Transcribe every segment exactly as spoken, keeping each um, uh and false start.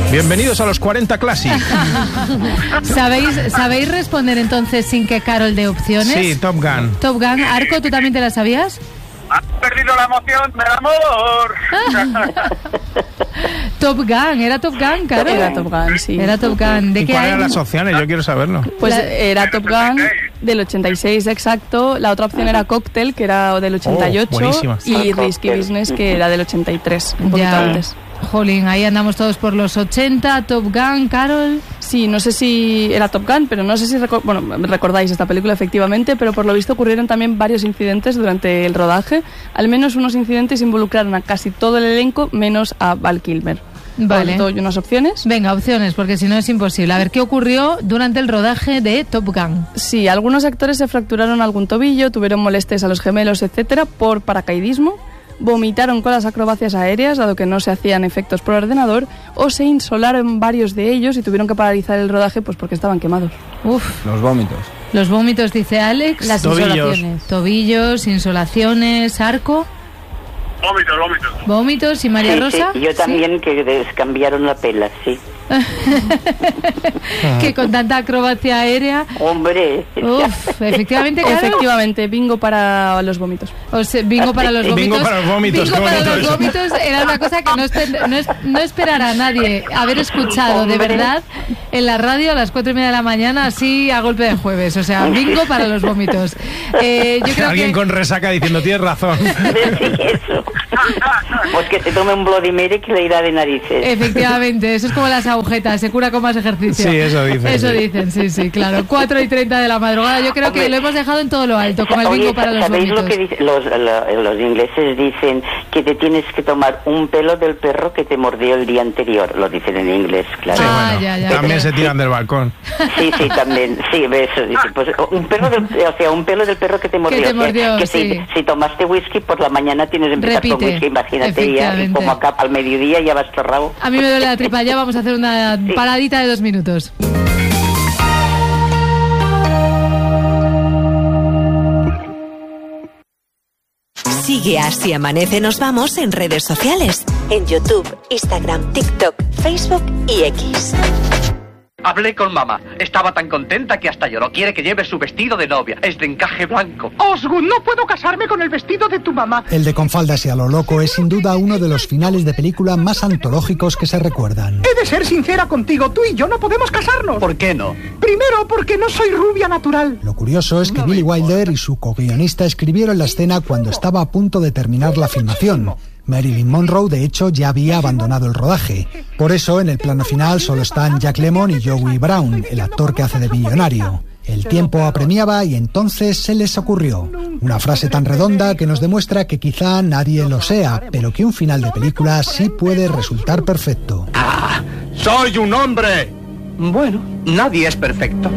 Bienvenidos a los cuarenta Classic. ¿Sabéis, ¿Sabéis responder entonces sin que Carol dé opciones? Sí, Top Gun. Top Gun. Arco, ¿tú también te la sabías? Has perdido la emoción del amor. Top Gun, ¿era Top Gun, Carol? Era Top Gun, sí. Era Top Gun. ¿De ¿Y qué cuáles hay? eran las opciones? Yo quiero saberlo. Pues La- era Top Gun del ochenta y seis, exacto. La otra opción era Cocktail, que era del ochenta y ocho. Oh, buenísima. Y Ah, Risky Cocktail. Business, que era del ochenta y tres, un poquito Ya. antes. Jolín, ahí andamos todos por los ochenta. Top Gun, Carol. Sí, no sé si era Top Gun, pero no sé si reco- bueno, recordáis esta película efectivamente, pero por lo visto ocurrieron también varios incidentes durante el rodaje. Al menos unos incidentes involucraron a casi todo el elenco, menos a Val Kilmer. Vale. Por tanto, unas opciones. Venga, opciones, porque si no es imposible. A ver, ¿qué ocurrió durante el rodaje de Top Gun? Sí, algunos actores se fracturaron algún tobillo, tuvieron molestias a los gemelos, etcétera, por paracaidismo, vomitaron con las acrobacias aéreas, dado que no se hacían efectos por ordenador, o se insolaron varios de ellos y tuvieron que paralizar el rodaje pues porque estaban quemados. Uf, Los vómitos. los vómitos, dice Alex. Las Tobillos. insolaciones. Tobillos, insolaciones, Arco, Vómitos, vómitos. vómitos. ¿Y María Sí, Rosa? sí, yo también, que les cambiaron la pela, sí. Que con tanta acrobacia aérea. Hombre. Uf, efectivamente, claro. Efectivamente, bingo para los vómitos. O sea, bingo para los vómitos. Bingo para los vómitos, Bingo qué para bonito los eso. vómitos era una cosa que no, espe- no, es- no esperará a nadie haber escuchado de Hombre. verdad en la radio a las cuatro y media de la mañana, así a golpe de jueves. O sea, bingo para los vómitos. Eh, yo creo Alguien que... con resaca diciendo, tienes razón. Sí, eso. Pues que se tome un Bloody Mary que le irá de narices. Efectivamente, eso es como las agujetas, se cura con más ejercicio. Sí, eso dicen, Eso sí. dicen, sí, sí, claro. cuatro y treinta de la madrugada, yo creo que Hombre. lo hemos dejado en todo lo alto, con el Oye, bingo para los ¿sabéis vómitos. lo que dicen? Los, lo- los ingleses dicen que te tienes que tomar un pelo del perro que te mordió el día anterior. Lo dicen en inglés, claro. Sí, Ah, bueno, ya, ya, también claro. se tiran del balcón. Sí, sí, también. Sí, eso dice. Pues un pelo del, o sea, un pelo del perro que te mordió. te o sea, mordió, que sí. si, si tomaste whisky por la mañana tienes que empezar con Repite, whisky, imagínate ya. Y efectivamente. como acá al mediodía ya vas torrado. A mí me duele la tripa, ya vamos a hacer una paradita de dos minutos. Sigue a Si Amanece Nos Vamos en redes sociales. En YouTube, Instagram, TikTok, Facebook y X. Hablé con mamá. Estaba tan contenta que hasta lloró. Quiere que lleve su vestido de novia. Es de encaje blanco. Osgood, no puedo casarme con el vestido de tu mamá. El de Con faldas y a lo loco es sin duda uno de los finales de película más antológicos que se recuerdan. He de ser sincera contigo, tú y yo no podemos casarnos. ¿Por qué no? Primero, porque no soy rubia natural. Lo curioso es que Billy Wilder y su co-guionista escribieron la escena cuando estaba a punto de terminar la filmación. Marilyn Monroe, de hecho, ya había abandonado el rodaje. Por eso, en el plano final solo están Jack Lemmon y Joey Brown, el actor que hace de millonario. El tiempo apremiaba y entonces se les ocurrió una frase tan redonda que nos demuestra que quizá nadie lo sea, pero que un final de película sí puede resultar perfecto. ¡Ah! ¡Soy un hombre! Bueno, nadie es perfecto.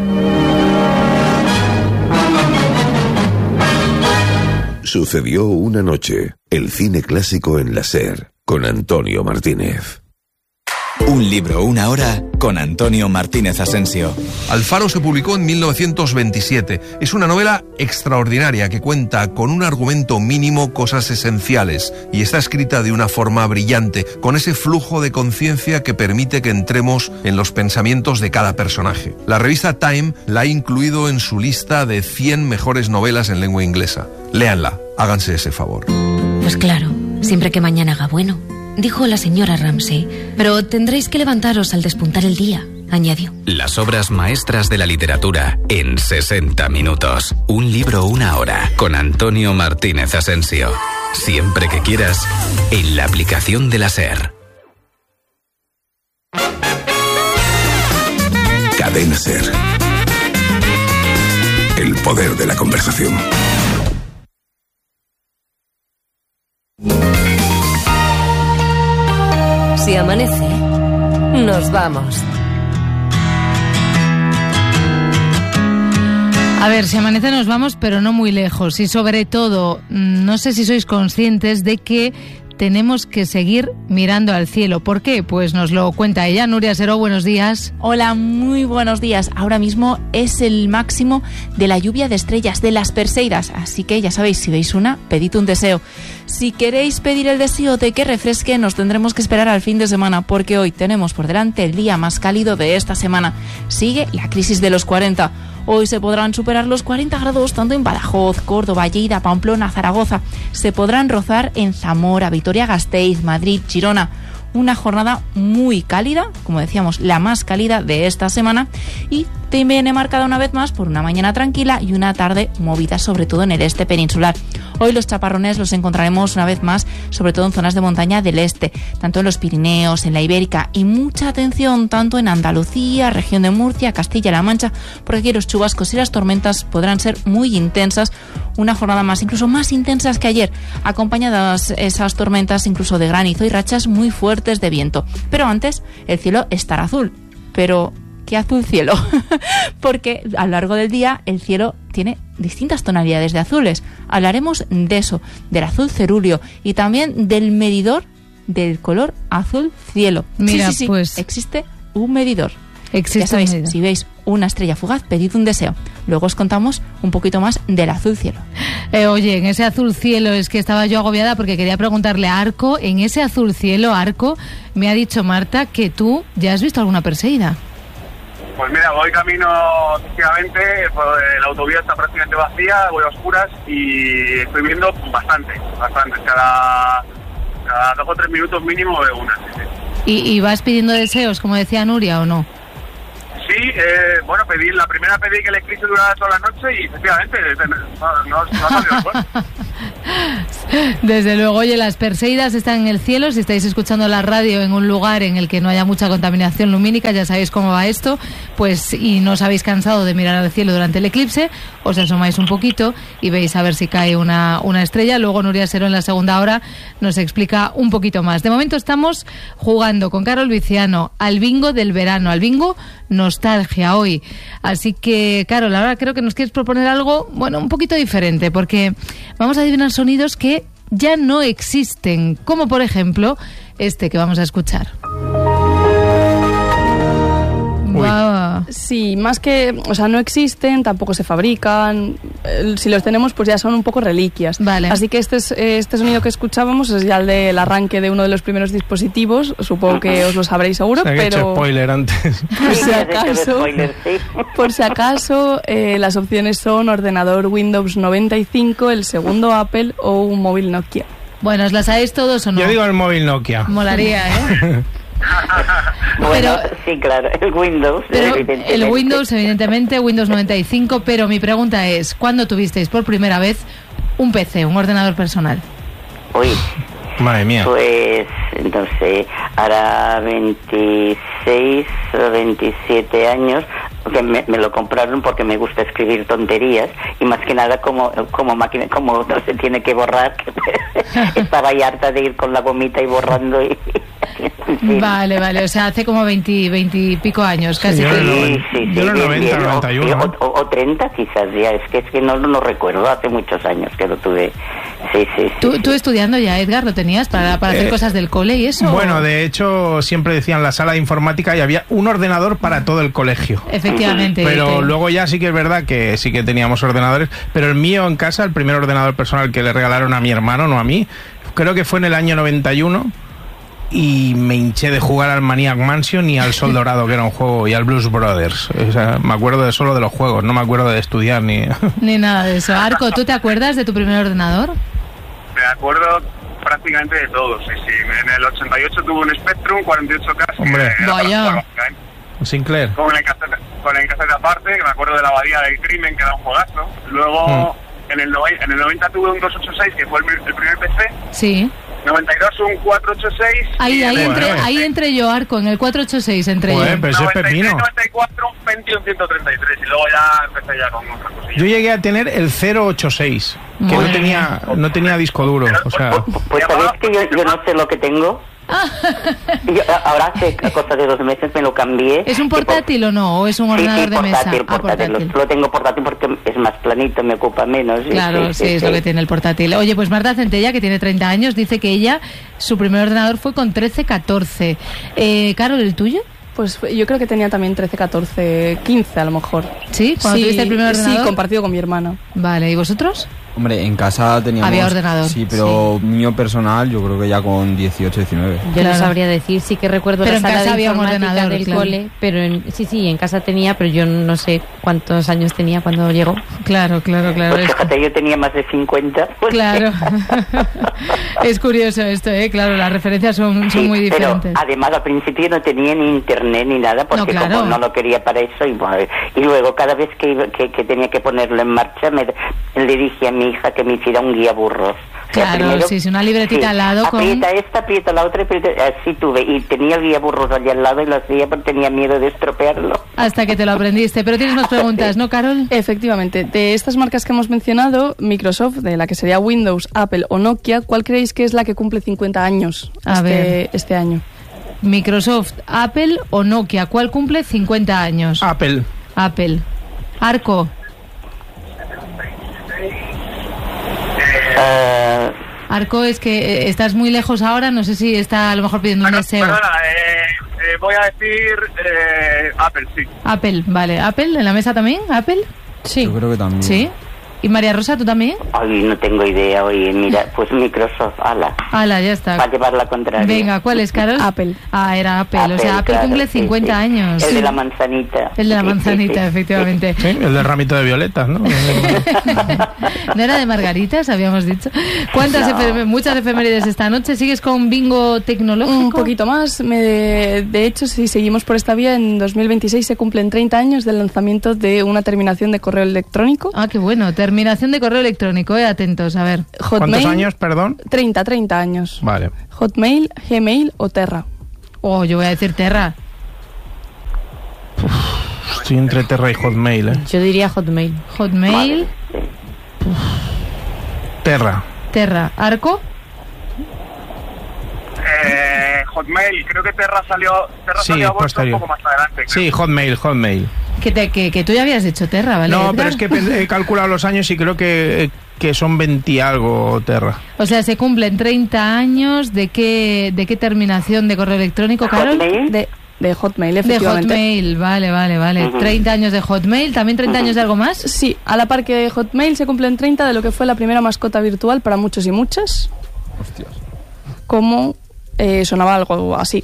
Sucedió una noche, el cine clásico en la SER, con Antonio Martínez. Un libro, una hora, con Antonio Martínez Asensio. Alfaro se publicó en mil novecientos veintisiete. Es una novela extraordinaria que cuenta con un argumento mínimo cosas esenciales y está escrita de una forma brillante, con ese flujo de conciencia que permite que entremos en los pensamientos de cada personaje. La revista Time la ha incluido en su lista de cien mejores novelas en lengua inglesa. Léanla, háganse ese favor. Pues claro, siempre que mañana haga bueno, dijo la señora Ramsay. Pero tendréis que levantaros al despuntar el día, añadió. Las obras maestras de la literatura en sesenta minutos. Un libro, una hora, con Antonio Martínez Asensio. Siempre que quieras, en la aplicación de la SER. Cadena SER. El poder de la conversación. Si amanece, nos vamos. A ver, si amanece nos vamos, pero no muy lejos. Y sobre todo, no sé si sois conscientes de que tenemos que seguir mirando al cielo. ¿Por qué? Pues nos lo cuenta ella. Nuria Seró, buenos días. Hola, muy buenos días. Ahora mismo es el máximo de la lluvia de estrellas, de las Perseidas. Así que ya sabéis, si veis una, pedid un deseo. Si queréis pedir el deseo de que refresque, nos tendremos que esperar al fin de semana, porque hoy tenemos por delante el día más cálido de esta semana. Sigue la crisis de los cuarenta. Hoy se podrán superar los cuarenta grados tanto en Badajoz, Córdoba, Lleida, Pamplona, Zaragoza. Se podrán rozar en Zamora, Vitoria-Gasteiz, Madrid, Girona. Una jornada muy cálida, como decíamos, la más cálida de esta semana, y te viene marcada una vez más por una mañana tranquila y una tarde movida, sobre todo en el este peninsular. Hoy los chaparrones los encontraremos una vez más, sobre todo en zonas de montaña del este, tanto en los Pirineos, en la Ibérica, y mucha atención tanto en Andalucía, región de Murcia, Castilla-La Mancha, porque aquí los chubascos y las tormentas podrán ser muy intensas, una jornada más, incluso más intensas que ayer, acompañadas esas tormentas incluso de granizo y rachas muy fuertes de viento. Pero antes, el cielo estará azul. Pero ¿qué azul cielo? Porque a lo largo del día el cielo tiene distintas tonalidades de azules. Hablaremos de eso, del azul cerúleo y también del medidor del color azul cielo. Mira, sí, sí, sí, pues existe un medidor. Existe ya sabéis, un medidor. Si veis una estrella fugaz, pedid un deseo. Luego os contamos un poquito más del azul cielo. Eh, oye, en ese azul cielo es que estaba yo agobiada porque quería preguntarle a Arco, en ese azul cielo, Arco, me ha dicho Marta que tú ya has visto alguna Perseida. Pues mira, voy camino, efectivamente, pues, la autovía está prácticamente vacía, voy a oscuras y estoy viendo bastante, bastante. Cada, cada dos o tres minutos mínimo veo una. Sí, sí. ¿Y, ¿Y vas pidiendo deseos, como decía Nuria, o no? Sí, eh, bueno, pedí, la primera pedí que el eclipse durara toda la noche y efectivamente no, no, no ha salido el sol. Desde luego, oye, las Perseidas están en el cielo. Si estáis escuchando la radio en un lugar en el que no haya mucha contaminación lumínica, ya sabéis cómo va esto, pues y no os habéis cansado de mirar al cielo durante el eclipse, os asomáis un poquito y veis a ver si cae una, una estrella. Luego Nuria Seró en la segunda hora nos explica un poquito más. De momento estamos jugando con Carol Viciano al bingo del verano, al bingo nostalgia hoy. Así que, Carol, ahora creo que nos quieres proponer algo, bueno, un poquito diferente, porque vamos a adivinar sonidos que ya no existen, como por ejemplo este que vamos a escuchar. Wow. Sí, más que, o sea, no existen, tampoco se fabrican. Eh, Si los tenemos, pues ya son un poco reliquias. Vale. Así que este, es, eh, este sonido que escuchábamos es ya el del arranque de uno de los primeros dispositivos. Supongo que os lo sabréis seguro, Se ha hecho pero spoiler antes. por si acaso, por si acaso eh, las opciones son ordenador Windows noventa y cinco, el segundo Apple o un móvil Nokia. Bueno, ¿os las sabéis todos o no? Yo digo el móvil Nokia. Molaría, ¿eh? Bueno, Pero- sí, claro, el Windows, Pero evidentemente. el Windows, evidentemente, Windows noventa y cinco, pero mi pregunta es, ¿cuándo tuvisteis por primera vez un P C, un ordenador personal? Uy, Madre mía. pues, no sé, hará veintiséis o veintisiete años que me, me lo compraron porque me gusta escribir tonterías y más que nada como como máquina, como no se tiene que borrar, que estaba ya harta de ir con la gomita y borrando y... Sí. Vale, vale, o sea, hace como veinte, veinte y pico años, casi. Sí, yo que- en el Sí, noven- sí, sí, yo en el bien, noventa, bien, noventa y o- uno. O, o treinta quizás ya, es que es que no no recuerdo, hace muchos años que lo tuve. Sí, sí, sí. ¿Tú, sí. tú estudiando ya, Edgar, lo tenías para, para hacer Eh, cosas del cole y eso? Bueno, de hecho, siempre decían la sala de informática y había un ordenador para todo el colegio. Efectivamente. Pero que- luego ya sí que es verdad que sí que teníamos ordenadores, pero el mío en casa, el primer ordenador personal que le regalaron a mi hermano, no a mí, creo que fue en el año noventa y uno y me hinché de jugar al Maniac Mansion y al Sol Dorado, que era un juego, y al Blues Brothers. O sea, me acuerdo de solo de los juegos, no me acuerdo de estudiar ni... Ni nada de eso. Arco, ¿tú te acuerdas de tu primer ordenador? Me acuerdo prácticamente de todo, sí, sí. En el ochenta y ocho tuve un Spectrum cuarenta y ocho K. que Hombre. era para Vaya. jugar, básicamente. Sinclair. Con el cassette, con el cassette aparte, que me acuerdo de la Abadía del Crimen, que era un juegazo. Luego, en, el nove- en el noventa tuve un doscientos ochenta y seis, que fue el, mi- el primer P C. Sí. noventa y dos un cuatrocientos ochenta y seis. Ahí, y ahí, en el entre, Bueno. ahí entre yo, Arco, en el cuatrocientos ochenta y seis entre Joder, yo. pero ese es noventa y tres, pepino. noventa y cuatro, Pentium ciento treinta y tres. Y luego ya empecé ya con otras cosillas. Yo llegué a tener el cero ochenta y seis, que Madre no tenía, no tenía disco duro, o sea... Pues sabéis que yo, yo no sé lo que tengo. Yo, ahora hace cosa de dos meses me lo cambié. ¿Es un portátil o no? ¿O es un ordenador sí, sí, de portátil, mesa? Portátil, ah, portátil. Lo tengo portátil porque es más planito, me ocupa menos. Claro, sí, sí, sí es sí. lo que tiene el portátil. Oye, pues Marta Centella, que tiene treinta años, dice que ella, su primer ordenador fue con trece, catorce. Eh, Carol, ¿el tuyo? Pues yo creo que tenía también trece, catorce, quince a lo mejor. ¿Sí? ¿Cuando sí, tuviste el primer ordenador? Sí, compartido con mi hermana. Vale, ¿y vosotros? Hombre, en casa teníamos... Había ordenador. Sí, pero sí. mío personal yo creo que ya con dieciocho, diecinueve. Yo claro. no sabría decir, sí que recuerdo pero la sala en casa de había un informática ordenador, del claro. cole, pero en, sí, sí, en casa tenía, pero yo no sé cuántos años tenía cuando llegó. Claro, claro, claro. Pues fíjate, yo tenía más de cincuenta. Pues claro. Es curioso esto, ¿eh? Claro, las referencias son, son sí, muy diferentes. Pero además al principio no tenía ni internet ni nada, porque no, claro. como no lo quería para eso, y, bueno, y luego cada vez que, iba, que, que tenía que ponerlo en marcha, me, le dije a mi hija que me hiciera un guía burros. Claro, primero, sí, una libretita sí, al lado con... Aprieta esta, aprieta la otra, aprieta... así tuve. Y tenía el guía burros allá al lado y lo hacía porque tenía miedo de estropearlo. Hasta que te lo aprendiste. Pero tienes más preguntas, ¿no, Carol? Efectivamente. De estas marcas que hemos mencionado, Microsoft, de la que sería Windows, Apple o Nokia, ¿cuál creéis que es la que cumple cincuenta años a este, ver. este año? Microsoft, Apple o Nokia, ¿cuál cumple cincuenta años? Apple. Apple. Arco. Uh, Arco, es que eh, estás muy lejos ahora, no sé si está a lo mejor pidiendo un deseo. Perdona, eh, eh, voy a decir eh, Apple, sí. Apple, vale. ¿Apple en la mesa también? ¿Apple? Sí. Yo creo que también. ¿Sí? ¿Y María Rosa, tú también? Ay, no tengo idea, oye, mira, pues Microsoft, ala. Ala, ya está. Para llevar la contraria. Venga, ¿cuál es, Carol? Apple. Ah, era Apple, Apple o sea, Apple claro, cumple sí, cincuenta sí. años. El de la manzanita. El de la sí, manzanita, sí, sí. efectivamente. Sí, el del ramito de violetas, ¿no? ¿No era de margaritas, habíamos dicho? ¿Cuántas No. efem- muchas efemérides esta noche? ¿Sigues con bingo tecnológico? Un poquito más. Me, de hecho, si seguimos por esta vía, en dos mil veintiséis se cumplen treinta años del lanzamiento de una terminación de correo electrónico. Ah, qué bueno. Terminación de correo electrónico, eh, atentos, a ver. Hotmail, ¿Cuántos años, perdón? treinta, treinta años. Vale. Hotmail, Gmail o Terra. Oh, yo voy a decir Terra. Estoy entre Terra y Hotmail, ¿eh? Yo diría Hotmail. Hotmail, Terra. Terra. ¿Arco? Eh, Hotmail, creo que Terra salió, Terra Sí, salió a bolsa un posterior. poco más adelante. creo. Sí, Hotmail, Hotmail. Que, te, que, que tú ya habías dicho Terra, ¿vale? No, Edgar? pero es que he calculado los años y creo que, que son veinte y algo Terra. O sea, se cumplen treinta años. ¿De qué, de qué terminación de correo electrónico, Carol? ¿Hotmail? De, de Hotmail, De efectivamente. Hotmail, vale, vale, vale. Ujú. treinta años de Hotmail, ¿también treinta años de algo más? Sí, a la par que Hotmail se cumplen treinta de lo que fue la primera mascota virtual para muchos y muchas. Hostias. Como eh, sonaba algo así.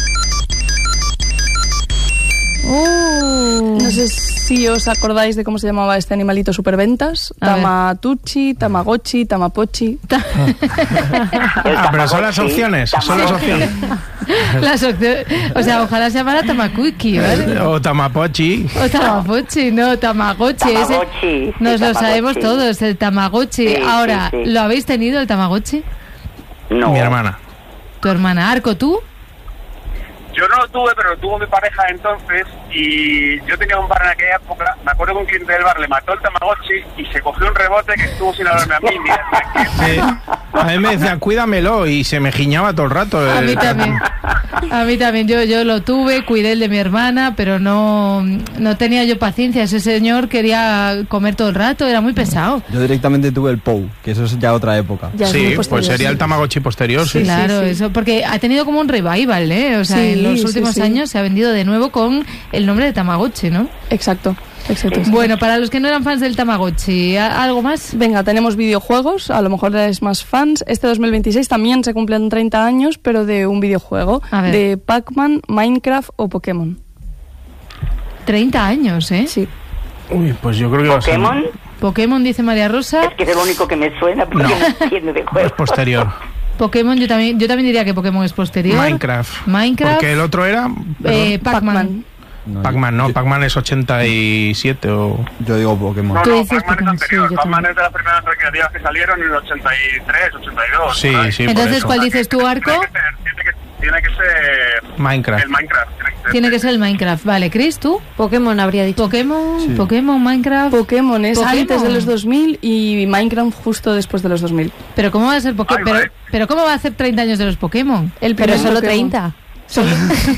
Oh. No sé si os acordáis de cómo se llamaba este animalito superventas. A ver. Tamatuchi, Tamagotchi, Tamapochi. Ah, pero son las opciones, son las opciones. Las opciones- o sea, ojalá se llamara Tamakuki, ¿vale? O Tamapochi. O Tamagotchi, no, Tamagotchi. ese- Tamagotchi, nos sí, lo Tamagotchi. sabemos todos, el Tamagotchi. Sí, Ahora, sí, sí. ¿lo habéis tenido el Tamagotchi? No. Mi hermana. Tu hermana. Arco, ¿tú? Yo no lo tuve, pero lo tuvo mi pareja entonces y yo tenía un bar en aquella época. Me acuerdo que un cliente del bar le mató el Tamagotchi y se cogió un rebote que estuvo sin hablarme a mí. Ni a- Sí. A mí me decía, cuídamelo, y se me giñaba todo el rato. A el- mí también. A mí también. Yo, yo lo tuve, cuidé el de mi hermana, pero no, no tenía yo paciencia. Ese señor quería comer todo el rato, era muy pesado. Yo directamente tuve el P O U, que eso es ya otra época. Ya es muy Sí, posterior, pues sería sí. el Tamagotchi posterior, sí. Claro, sí, sí. eso, porque ha tenido como un revival, ¿eh? O sea, Sí, en los sí, últimos sí. años se ha vendido de nuevo con el nombre de Tamagotchi, ¿no? Exacto, exacto. Bueno, para los que no eran fans del Tamagotchi, ¿a- ¿algo más? Venga, tenemos videojuegos, a lo mejor eres más fans. Este dos mil veintiséis también se cumplen treinta años, pero de un videojuego, A ver. de Pac-Man, Minecraft o Pokémon. treinta años, ¿eh? Sí. Uy, pues yo creo que va a ser... ¿Pokémon? Pokémon, dice María Rosa. Es que es el único que me suena porque No. no, entiendo de Es juego. posterior. Pokémon, yo también, yo también diría que Pokémon es posterior. Minecraft. Minecraft. Porque el otro era... Eh, perdón. Pac-Man. No, Pac-Man, no, yo, Pac-Man es ochenta y siete o... yo digo Pokémon. No, Tú no, dices Pac-Man es Pokémon, sí, anterior. yo Pac-Man también. es de las primeras recreativas que salieron en el ochenta y tres, ochenta y dos. Sí, ¿sabes? sí, por Entonces, eso. ¿cuál dices tú, Arco? Tiene que tener- tiene que- tiene que ser... Minecraft. El Minecraft. Tiene que ser, Tiene que ser el Minecraft. Vale, Chris, ¿tú? Pokémon habría dicho. Pokémon, Sí. Pokémon, Minecraft. Pokémon es Pokémon. antes de los dos mil y Minecraft justo después de los dos mil. Pero ¿cómo va a ser Pokémon? Ay, Pero, vale. pero ¿cómo va a hacer treinta años de los Pokémon? El Pero primer solo Pokémon. treinta. Solo,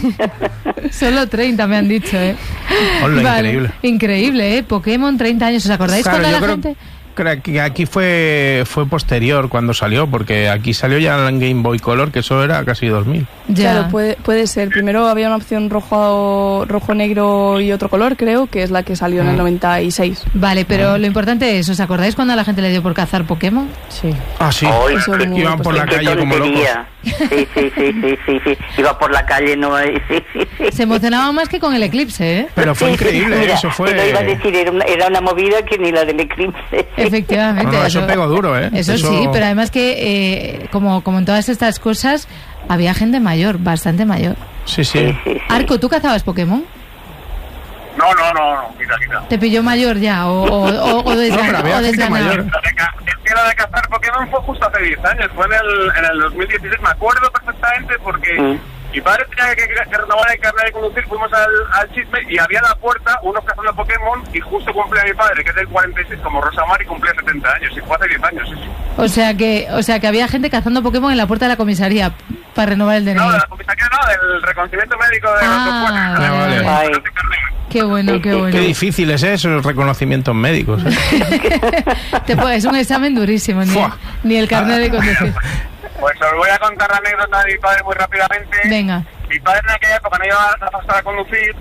solo treinta me han dicho, ¿eh? Hola, increíble. Increíble, ¿eh? Pokémon, treinta años. ¿Os acordáis Claro, cuando yo la creo gente...? creo que aquí fue fue posterior cuando salió, porque aquí salió ya en Game Boy Color, que eso era casi dos mil. Ya. Claro, puede, puede ser. Primero había una opción rojo, rojo, negro y otro color, creo, que es la que salió en el noventa y seis. Vale, pero lo importante es, ¿os acordáis cuando a la gente le dio por cazar Pokémon? Sí. Ah, sí. Ay, Eso qué- es muy Iban por la qué calle como locos. tontería. Sí, sí, sí, sí, sí, sí. Iba por la calle, no, sí, sí, sí. Se emocionaba más que con el eclipse, ¿eh? Pero fue Sí, sí, increíble, mira, eso fue... te lo iba a decir, era una, era una movida que ni la del eclipse. Efectivamente. No, no, eso pegó duro, ¿eh? Eso, Eso- sí, pero además que, eh, como, como en todas estas cosas, había gente mayor, bastante mayor. Sí, sí. Sí, sí, sí. Arco, ¿tú cazabas Pokémon? No, no, no, no, quita, quita. ¿Te pilló mayor ya? ¿O, o, o, o No, desgana- pero había o gente desganado? mayor. La de ca- Es que la de cazar Pokémon fue justo hace diez años, fue en el, en el dos mil dieciséis, me acuerdo perfectamente porque Mm. mi padre tenía que, que, que renovar el carnet de conducir, fuimos al, al chisme y había a la puerta unos cazando Pokémon y justo cumplía mi padre, que es del cuarenta y seis, como Rosamar, y cumplía setenta años, y fue hace diez años, sí, sí. O sea que, o sea que había gente cazando Pokémon en la puerta de la comisaría para renovar el D N I. No, de la comisaría no, del reconocimiento médico de Ah, los dos Ah, vale. Ay, Qué bueno, qué bueno. Qué difícil es eso, los reconocimientos médicos. ¿eh? Te puede- es un examen durísimo, ni, Fua. ni el carnet de conducir. Pues os voy a contar la anécdota de mi padre muy rápidamente. Venga. Mi padre en aquella época no iba a pasar a conducir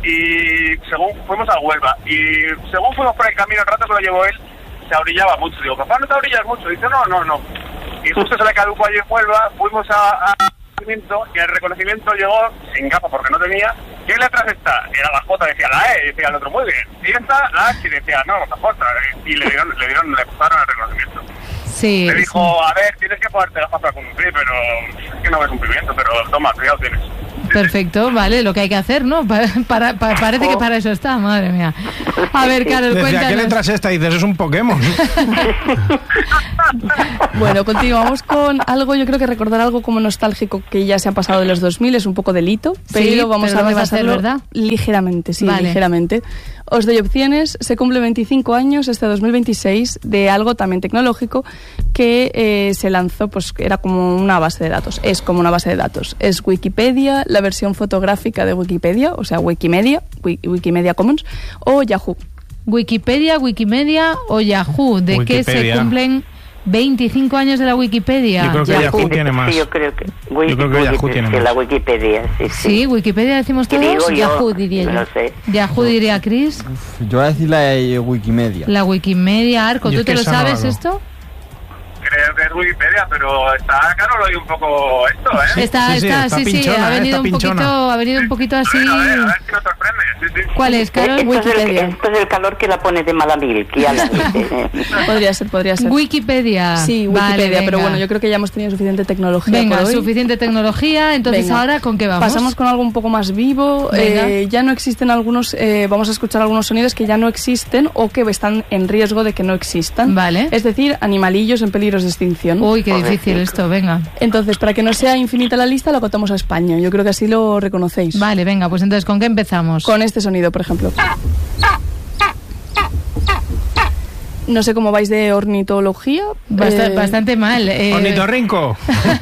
y según fuimos a Huelva y según fuimos por el camino, el rato que lo llevó él, se abrillaba mucho. Digo, papá, ¿no te abrillas mucho? Dice, no, no, no. Y justo se le caducó allí en Huelva, fuimos a, a reconocimiento y el reconocimiento llegó sin gafas porque no tenía. ¿Qué letras está? Era la J, decía la E, y decía el otro, muy bien. Y esta, la H, y decía, no, la J. Y le dieron, le dieron, le pasaron el reconocimiento. Sí. Me sí. dijo, a ver, tienes que ponerte gafas para conducir, pero es que no ves cumplimiento, pero toma, cuidado tienes. Perfecto, vale, lo que hay que hacer, ¿no? Para, para- pa- parece que para eso está, madre mía. A ver, Carol, Decía, ¿qué cuéntanos. letra es esta? Y dices, es un Pokémon. Bueno, continuamos con algo, yo creo que recordar algo como nostálgico que ya se ha pasado de los dos mil es un poco delito, pero Sí, vamos pero a lo vas a hacer, rebasarlo ¿verdad? ligeramente, sí, Vale. ligeramente. Os doy opciones, se cumple veinticinco años este dos mil veintiséis de algo también tecnológico que eh, se lanzó, pues era como una base de datos, es como una base de datos, es Wikipedia, la versión fotográfica de Wikipedia, o sea, Wikimedia, Wi- Wikimedia Commons, o Yahoo. Wikipedia, Wikimedia o Yahoo, ¿de qué se Wikipedia. cumplen veinticinco años de la Wikipedia? Yo creo que Yahoo tiene más. Sí, yo creo que, Yo creo que Yahoo tiene que más. la Wikipedia, sí, sí. Sí, Wikipedia decimos ¿Qué todos. digo yo? Yahoo diría yo. No sé. Yahoo diría Chris. Yo voy a decir la de Wikimedia. La Wikimedia, Arco, Yo ¿tú es que te lo esa no la sabes hago. esto? Creo que es Wikipedia, pero está claro, lo oí un poco esto, ¿eh? Está, sí, sí, está, está sí, sí, pinchona, ha eh, venido está un poquito, pinchona. ha venido un poquito así. A ver, a ver, a ver si nos sorprende, sí, sí. ¿Cuál es, Carol? Esto es, el, Wikipedia. esto es el calor que la pone de mala mil, que ya la dice. Podría ser, podría ser. Wikipedia. Sí, Vale, Wikipedia, pero venga. bueno, yo creo que ya hemos tenido suficiente tecnología Venga, por hoy. suficiente tecnología, entonces Venga. ahora ¿con qué vamos? Pasamos con algo un poco más vivo. Venga. Eh, ya no existen algunos, eh, vamos a escuchar algunos sonidos que ya no existen o que están en riesgo de que no existan. Vale. Es decir, animalillos en peligros de extinción. Uy, qué difícil esto, venga. Entonces, para que no sea infinita la lista, lo contamos a España. Yo creo que así lo reconocéis. Vale, venga, pues entonces ¿con qué empezamos? Con este sonido, por ejemplo. No sé cómo vais de ornitología. Basta- eh, Bastante mal. eh, Ornitorrinco.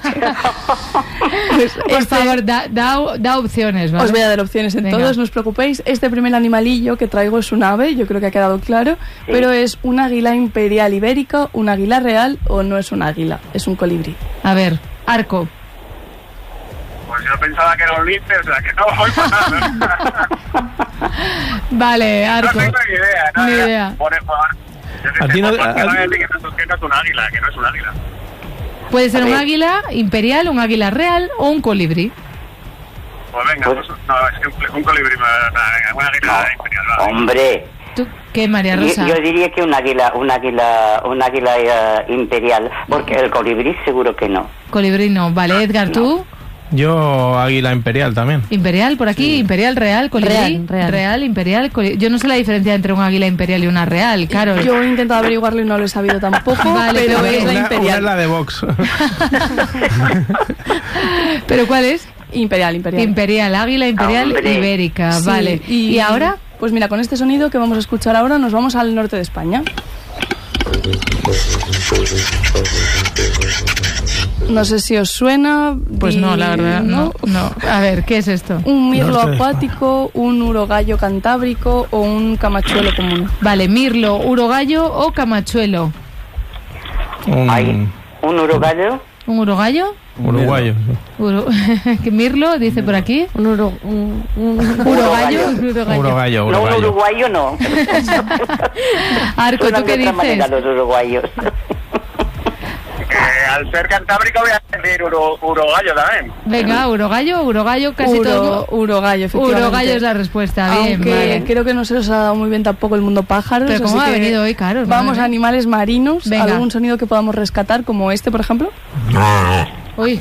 pues Por este- favor, da, da, da opciones, ¿vale? Os voy a dar opciones en Venga. todos, no os preocupéis. Este primer animalillo que traigo es un ave, yo creo que ha quedado claro, pero es un águila imperial ibérica, un águila real o no es un águila, es un colibrí. A ver, Arco. Pues yo pensaba que era un lince, o sea que no voy para nada. Vale, No Arco. tengo ni idea, ¿no? Ni idea. Por eso, yo qué A sé, ti no- por- porque a- no voy a decir que no es- que no es un águila, que no es un águila. Puede ser A un ver. águila imperial, un águila real o un colibrí. Pues venga, pues, no, es que un, un colibrí, me- una águila imperial, va. Hombre, ¿Tú qué, María yo, Rosa? yo diría que un águila, un águila, un águila eh, imperial, porque el colibrí seguro que no. Colibrí no. Vale, Edgar, ¿tú? Yo águila imperial también. Imperial, por aquí, sí. Imperial, real, colibrí. Real, real. Real, imperial, colibrí. Yo no sé la diferencia entre un águila imperial y una real, claro. Yo he intentado averiguarlo y no lo he sabido tampoco, vale, pero, pero es una, la imperial. Una es la de Vox. ¿Pero cuál es? Imperial, imperial. Imperial, águila imperial Hombre. ibérica, Sí, vale. Y, ¿Y ahora? Pues mira, con este sonido que vamos a escuchar ahora nos vamos al norte de España. No sé si os suena. Pues y... no, la verdad, no, no. A ver, ¿qué es esto? Un mirlo Norte. acuático, un urogallo cantábrico o un camachuelo común. Vale, mirlo, urogallo o camachuelo. Un Ay, ¿un urogallo? ¿Un urogallo? uruguayo. Uro... ¿Qué mirlo dice por aquí? Un, uro, un, un... ¿Urogallo? Un urogallo. Uruguayo, No, un uruguayo. uruguayo no. Arco, Suenan ¿tú qué de otra dices? manera los uruguayos. Eh, al ser cantábrico voy a decir uro, urogallo también. Venga, urogallo, urogallo, casi Uro- todo. urogallo, efectivamente. Urogallo es la respuesta, bien, Aunque vale. creo que no se os ha dado muy bien tampoco el mundo pájaros. Pero ¿cómo así ha que venido hoy, Carol? Vamos Madre. a animales marinos. Venga. ¿Algún sonido que podamos rescatar, como este, por ejemplo? Uy,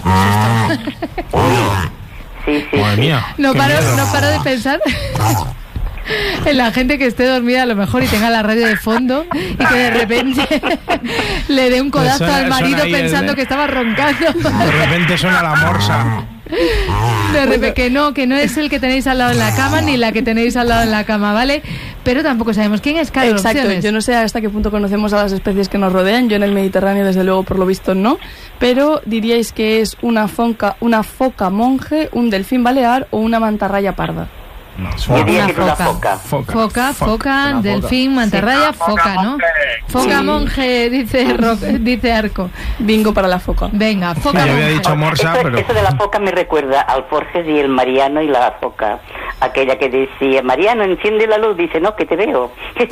Sí, sí. Madre mía. no qué paro, miedo. no paro de pensar en la gente que esté dormida a lo mejor y tenga la radio de fondo y que de repente le dé un codazo Suena- al marido suena ahí el pensando de- que estaba roncando. De repente suena la morsa. De repente que no, que no es el que tenéis al lado en la cama ni la que tenéis al lado en la cama, ¿vale? Pero tampoco sabemos quién es, Carlos. Exacto, opciones. yo no sé hasta qué punto conocemos a las especies que nos rodean. Yo en el Mediterráneo, desde luego, por lo visto, no. Pero diríais que es una foca, una foca monje, un delfín balear o una mantarraya parda. Yo diría Una que es una foca. foca. Foca. Foca, foca, Una delfín, foca. mantarraya, Sí. foca, Foca, ¿no? monje. Foca Sí. monje, dice Ro- dice Arco. Bingo para la foca. Venga, Sí, foca yo había monje. dicho morsa, Eso, pero... eso de la foca me recuerda al Forges y el Mariano y la foca. Aquella que decía, Mariano, enciende la luz. Dice, no, que te veo.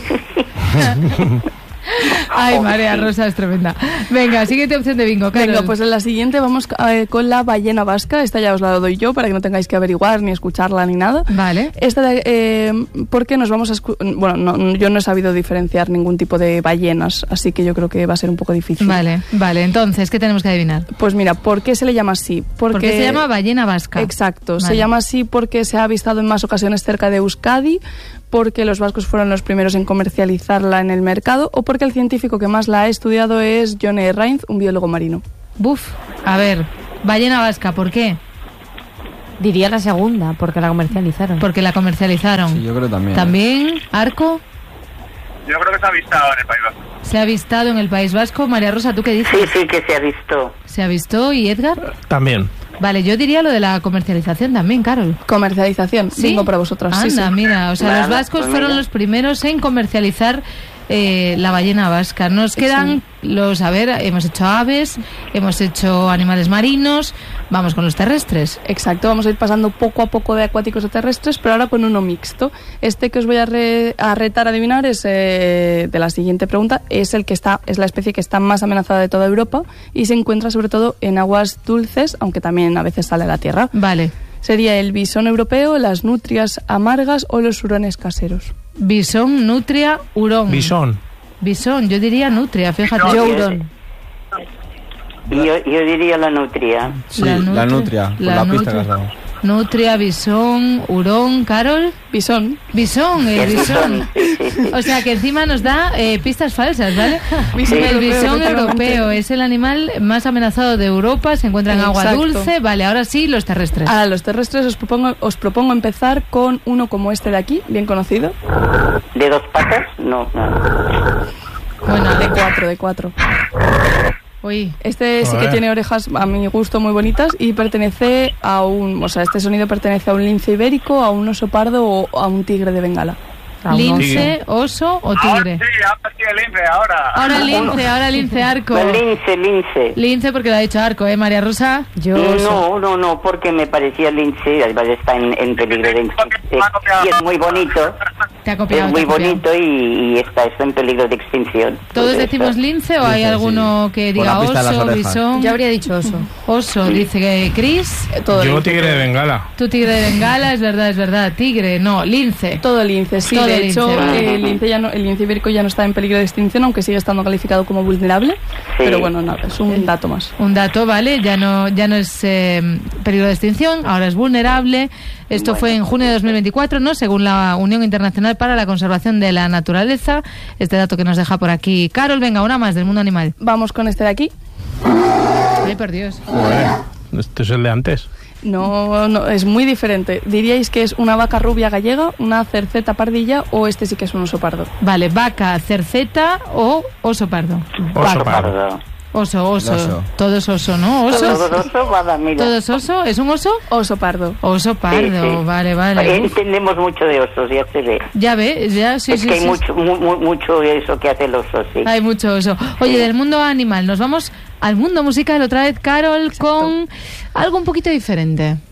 Ay, María Rosa es tremenda. Venga, siguiente opción de bingo, Carol. Venga, pues en la siguiente vamos eh, con la ballena vasca. Esta ya os la doy yo para que no tengáis que averiguar ni escucharla ni nada. Vale. Esta de, eh, porque nos vamos a escu- bueno, no, yo no he sabido diferenciar ningún tipo de ballenas, así que yo creo que va a ser un poco difícil. Vale, vale. Entonces, ¿qué tenemos que adivinar? Pues mira, ¿por qué se le llama así? Porque ¿Por qué se llama ballena vasca? Exacto, Vale. se llama así porque se ha avistado en más ocasiones cerca de Euskadi, porque los vascos fueron los primeros en comercializarla en el mercado o porque el científico que más la ha estudiado es John E. Reinz, un biólogo marino. Buf, a ver, ballena vasca, ¿por qué? Diría la segunda, porque la comercializaron. Porque la comercializaron. Sí, yo creo también. También, Arco, Yo creo que se ha avistado en el País Vasco. se ha avistado en el País Vasco. María Rosa, ¿tú qué dices? Sí, sí, que se ha visto. ¿Se ha visto? ¿Y Edgar? También. Vale, yo diría lo de la comercialización también, Carol. Comercialización, ¿Sí? bingo para vosotras. Sí, Anda, sí. mira, o sea, Nada, los vascos pues fueron mira. los primeros en comercializar eh, la ballena vasca. Nos quedan los, a ver, hemos hecho aves, hemos hecho animales marinos, vamos con los terrestres. Exacto, vamos a ir pasando poco a poco de acuáticos a terrestres, pero ahora con uno mixto. Este que os voy a, re- a retar a adivinar es eh, de la siguiente pregunta, es el que está, es la especie que está más amenazada de toda Europa y se encuentra sobre todo en aguas dulces, aunque también a veces sale a la tierra. Vale. Sería el bisón europeo, las nutrias amargas o los hurones caseros. Bisón, nutria, hurón. Bisón. Bisón, yo diría nutria, fíjate. No, Yo sí, hurón. Yo, yo diría la nutria. Sí, La la nutria- nutria, por la la, pista nutria. que has dado. Nutria, bisón, hurón, Carol. Bisón. Bisón, el El bisón. bisón, sí, sí, sí. O sea que encima nos da eh, pistas falsas, ¿vale? Bisón el europeo, bisón efectivamente. europeo es el animal más amenazado de Europa, se encuentra en agua Exacto. dulce. Vale, ahora sí, los terrestres. A los terrestres os propongo, os propongo empezar con uno como este de aquí, bien conocido. ¿De dos patas? No, no. Bueno, De cuatro, de cuatro. uy, Este sí que Joder. tiene orejas a mi gusto muy bonitas y pertenece a un, o sea, este sonido pertenece a un lince ibérico, a un oso pardo o a un tigre de Bengala. lince, oso o Ahora tigre. sí, ahora sí el lince, ahora. Ahora lince, ahora lince, Arco. El lince, lince. Lince porque lo ha dicho Arco, ¿eh, María Rosa? Yo No, no, no, porque me parecía lince, además está en, en peligro de extinción y es muy bonito. Te ha copiado, es muy te ha copiado. bonito y, y está, está en peligro de extinción. ¿Todos decimos lince o hay Lince, alguno sí. que Con la diga pista de las oso, orejas. bisón? Yo habría dicho oso. Oso, dice que Chris. Todo Yo lince, tigre de todo. Bengala. Tu tigre de Bengala, es verdad, es verdad. Tigre, no, lince. Todo lince, sí. Todo de lince, hecho, vale. eh, el, lince ya no, el lince ibérico ya no está en peligro de extinción, aunque sigue estando calificado como vulnerable. Pero bueno, nada, es un dato más. Un dato, ¿vale? Ya no, ya no es eh, peligro de extinción, ahora es vulnerable. Esto fue en junio de dos mil veinticuatro, ¿no? Según la Unión Internacional para la Conservación de la Naturaleza. Este dato que nos deja por aquí Carol. Venga, una más del mundo animal. Vamos con este de aquí. Ay, por Dios. Joder, este es el de antes. No, no, es muy diferente. ¿Diríais que es una vaca rubia gallega, una cerceta pardilla o este sí que es un oso pardo? Vale, vaca, cerceta o oso pardo. Oso pardo. Oso, oso. Oso. Todo es oso, ¿no? Oso. Todo oso, vada, mira. ¿Todo es oso? ¿Es un oso? Oso pardo. Oso pardo, Sí, sí. vale, vale. Uf. Entendemos mucho de osos, ya se ve. Ya ve, ya, sí, es sí, que hay sí. mucho, mu- mu- mucho eso que hace el oso, sí. Hay mucho oso. Oye, del mundo animal, nos vamos al mundo musical otra vez, Carol, con algo un poquito diferente.